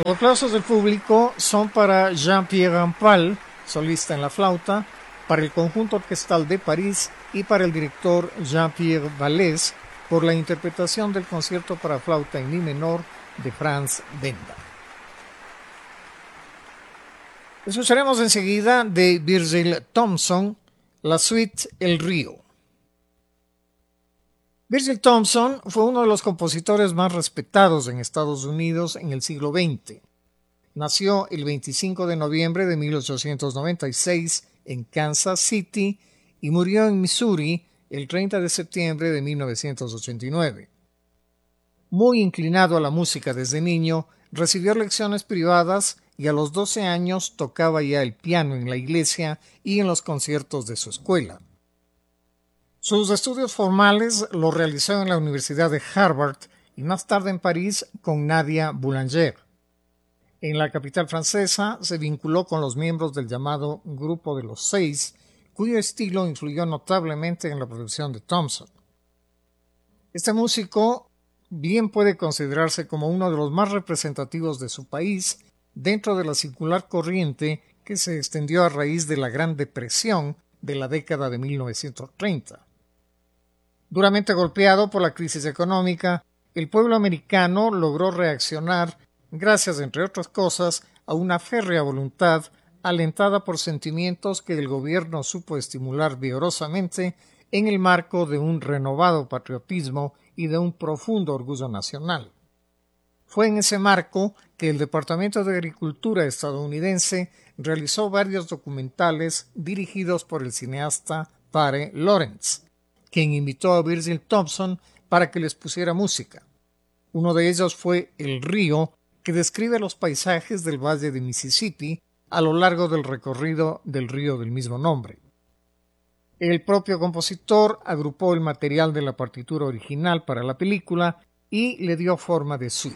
Los aplausos del público son para Jean-Pierre Rampal, solista en la flauta, para el Conjunto Orquestal de París y para el director Jean-Pierre Vallès por la interpretación del concierto para flauta en mi menor de Franz Benda. Escucharemos enseguida de Virgil Thomson la suite El Río. Virgil Thomson fue uno de los compositores más respetados en Estados Unidos en el siglo XX. Nació el 25 de noviembre de 1896 en Kansas City y murió en Missouri el 30 de septiembre de 1989. Muy inclinado a la música desde niño, recibió lecciones privadas y a los 12 años tocaba ya el piano en la iglesia y en los conciertos de su escuela. Sus estudios formales los realizó en la Universidad de Harvard y más tarde en París con Nadia Boulanger. En la capital francesa se vinculó con los miembros del llamado Grupo de los Seis, cuyo estilo influyó notablemente en la producción de Thomson. Este músico bien puede considerarse como uno de los más representativos de su país dentro de la singular corriente que se extendió a raíz de la Gran Depresión de la década de 1930. Duramente golpeado por la crisis económica, el pueblo americano logró reaccionar gracias, entre otras cosas, a una férrea voluntad alentada por sentimientos que el gobierno supo estimular vigorosamente en el marco de un renovado patriotismo y de un profundo orgullo nacional. Fue en ese marco que el Departamento de Agricultura estadounidense realizó varios documentales dirigidos por el cineasta Pare Lawrence, quien invitó a Virgil Thomson para que les pusiera música. Uno de ellos fue El Río, que describe los paisajes del valle de Mississippi a lo largo del recorrido del río del mismo nombre. El propio compositor agrupó el material de la partitura original para la película y le dio forma de suite.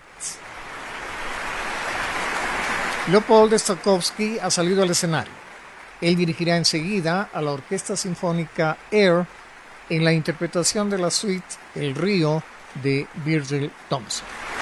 Leopold Stokowski ha salido al escenario. Él dirigirá enseguida a la Orquesta Sinfónica Air en la interpretación de la suite El Río de Virgil Thomson.